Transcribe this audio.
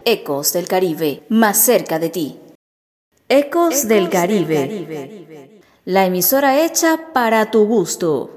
Ecos del Caribe, más cerca de ti. Ecos del Caribe, la emisora hecha para tu gusto.